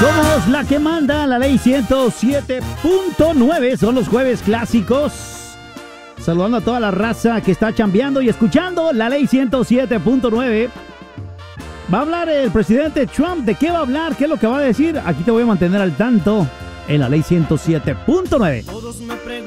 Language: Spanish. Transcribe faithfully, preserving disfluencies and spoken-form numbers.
Somos la que manda, la ley ciento siete punto nueve. Son los jueves clásicos. Saludando a toda la raza que está chambeando y escuchando la ley ciento siete punto nueve. Va a hablar el presidente Trump. ¿De qué va a hablar? ¿Qué es lo que va a decir? Aquí te voy a mantener al tanto en la ley ciento siete punto nueve.